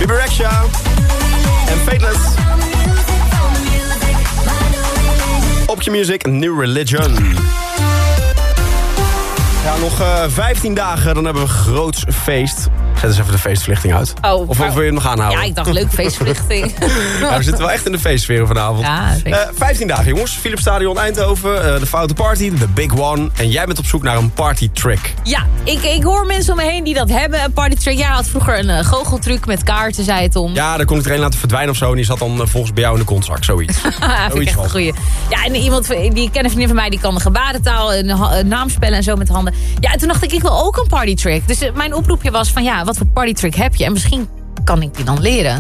Bibi Rexha en Fateless. Op Q-Music, New Religion. Ja, nog 15 dagen, dan hebben we een groots feest. Zet eens even de feestverlichting uit. Of wil je het nog aanhouden? Ja, ik dacht, leuk feestverlichting. Ja, we zitten wel echt in de feestsfeer vanavond. Ja, 15 dagen, jongens. Philipsstadion Eindhoven, de Foute Party, de Big One. En jij bent op zoek naar een party trick. Ja, ik hoor mensen om me heen die dat hebben, een party trick. Jij had vroeger een goocheltruc met kaarten, zei het om. Ja, daar kon ik er een laten verdwijnen of zo. En die zat dan volgens bij jou in de kontzak, zoiets. Vind ik echt een goeie. Ja, en iemand, die ken een vriendin van mij, die kan de gebarentaal, naamspellen en zo met handen. Ja, en toen dacht ik wil ook een party trick. Dus mijn oproepje was van, ja, wat voor party trick heb je? En misschien kan ik die dan leren.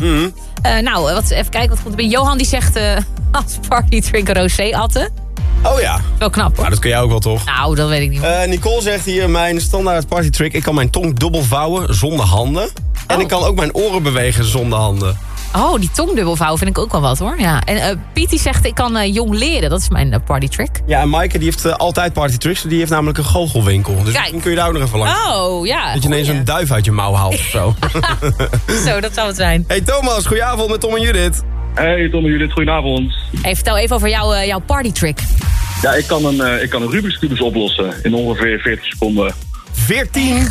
Even kijken wat komt er binnen. Johan die zegt als party trick rosé atten. Oh ja. Wel knap, hoor. Nou, dat kun jij ook wel, toch? Nou, dat weet ik niet. Nicole zegt hier, mijn standaard party trick. Ik kan mijn tong dubbel vouwen zonder handen. En ik kan ook mijn oren bewegen zonder handen. Oh, die tongdubbel vouwen vind ik ook wel wat, hoor. Ja. En Piet die zegt, ik kan jong leren. Dat is mijn party trick. Ja, en Maaike die heeft altijd party tricks. Die heeft namelijk een goochelwinkel. Dus dan kun je daar ook nog even langs. Oh, ja. Dat je ineens een duif uit je mouw haalt of zo. Zo, dat zou het zijn. Hey Thomas, goedenavond met Tom en Judith. Hey Tom en Judith, goedenavond. Hey, vertel even over jouw party trick. Ja, ik kan een Rubik's Cube oplossen in ongeveer 40 seconden. 14?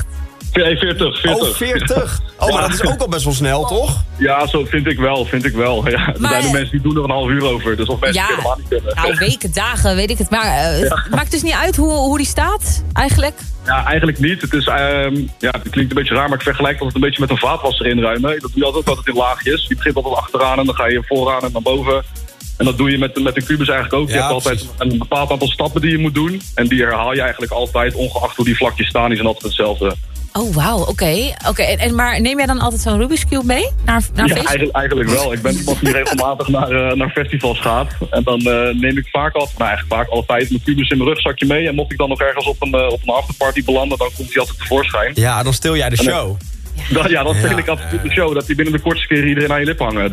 40. Oh, 40. Oh, maar dat is ook al best wel snel, toch? Ja, zo vind ik wel. Ja, er zijn de mensen die doen er een half uur over. Dus of mensen het helemaal niet kunnen. Nou, weken, dagen, weet ik het. Maar het maakt dus niet uit hoe die staat, eigenlijk? Ja, eigenlijk niet. Het is, het klinkt een beetje raar, maar ik vergelijk dat het een beetje met een vaatwasser inruimen. Dat doe je altijd in laagjes. Je begint altijd achteraan en dan ga je vooraan en dan boven. En dat doe je met de kubus eigenlijk ook. Je hebt altijd een bepaald aantal stappen die je moet doen. En die herhaal je eigenlijk altijd, ongeacht hoe die vlakjes staan. Die zijn altijd hetzelfde. Oh, wauw, oké. Maar neem jij dan altijd zo'n Rubik's Cube mee? Naar ja, eigenlijk wel. Ik ben iemand die regelmatig naar festivals gaat. En dan neem ik vaak altijd mijn kubus in mijn rugzakje mee. En mocht ik dan nog ergens op een afterparty belanden, dan komt hij altijd tevoorschijn. Ja, dan stil jij de show. Dan speel ik absoluut de show. Dat die binnen de kortste keer iedereen aan je lip hangen.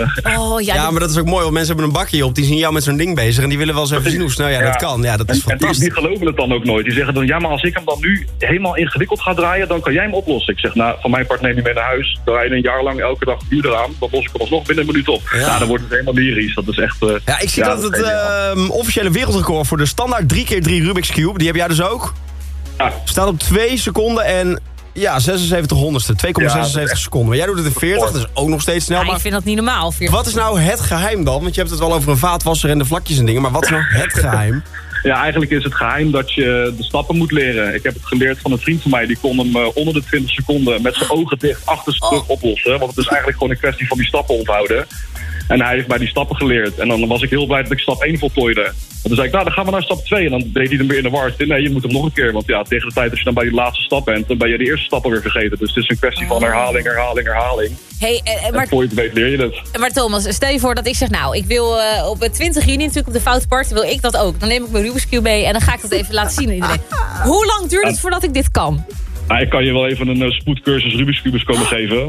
Maar dat is ook mooi, want mensen hebben een bakje op. Die zien jou met zo'n ding bezig. En die willen wel eens even zien hoe snel jij dat kan. Ja, dat is fantastisch. En die geloven het dan ook nooit. Die zeggen dan, ja, maar als ik hem dan nu helemaal ingewikkeld ga draaien, dan kan jij hem oplossen. Ik zeg, nou, van mijn part neem je mee naar huis. Draai je een jaar lang elke dag een uur eraan. Dan los ik hem alsnog binnen een minuut op. Ja, dan wordt het helemaal lyrisch. Dat is echt... ik zie dat het officiële wereldrecord voor de standaard 3x3 Rubik's Cube. Die heb jij dus ook? Ja. Staat op 2 seconden en... Ja, 76 honderdste, 2,76 seconden. Maar jij doet het in 40, dat is ook nog steeds snel. Maar ik vind dat niet normaal. 40. Wat is nou het geheim dan? Want je hebt het wel over een vaatwasser en de vlakjes en dingen. Maar wat is nou het geheim? Ja, eigenlijk is het geheim dat je de stappen moet leren. Ik heb het geleerd van een vriend van mij. Die kon hem onder de 20 seconden met zijn ogen dicht achter zijn rug oplossen. Want het is eigenlijk gewoon een kwestie van die stappen onthouden. En hij heeft mij die stappen geleerd. En dan was ik heel blij dat ik stap 1 voltooide. En toen zei ik, nou, dan gaan we naar stap 2. En dan deed hij hem weer in de war. Nee, je moet hem nog een keer. Want ja, tegen de tijd als je dan bij die laatste stap bent, dan ben je de eerste stap alweer vergeten. Dus het is een kwestie van herhaling. Hey, maar voor je het weet leer je het. Maar Thomas, stel je voor dat ik zeg, nou, ik wil op 20 juni natuurlijk op de Foute Party, wil ik dat ook. Dan neem ik mijn Rubik's Cube mee en dan ga ik dat even laten zien aan iedereen. Hoe lang duurt het voordat ik dit kan? Nou, ik kan je wel even een spoedcursus Rubik's Cubes komen geven.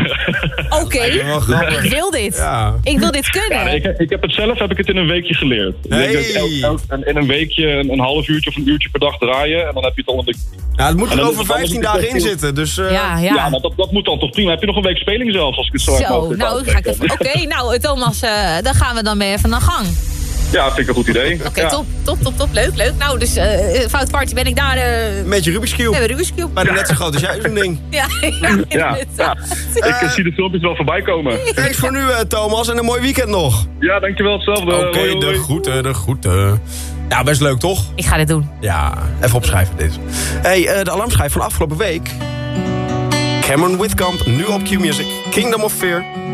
Oké, ik wil dit. Ja. Ik wil dit kunnen. Ja, ik heb het in een weekje geleerd. In een weekje een half uurtje of een uurtje per dag draaien. En dan heb je het al een beetje... Ja, het moet er over 15 dagen in zitten. Dus, Ja, maar dat moet dan toch prima. Heb je nog een week speling zelfs, als ik het zo heb. Nou, ga ik even... Oké, nou Thomas, dan gaan we dan mee even aan de gang. Ja, vind ik een goed idee. Oké, top. Leuk. Nou, dus Foute Party ben ik daar... Met je Rubik's Cube. Ja, met Rubik's Cube. Maar net zo groot als jij, zo'n ding. Ja. Ik zie de filmpjes wel voorbij komen. Thanks voor nu, Thomas. En een mooi weekend nog. Ja, dankjewel, hetzelfde. Oké, de groeten. Ja, best leuk, toch? Ik ga dit doen. Ja, even opschrijven dit. Hey, de alarmschijf van afgelopen week. Cameron Whitcomb, nu op Q-Music. Kingdom of Fear.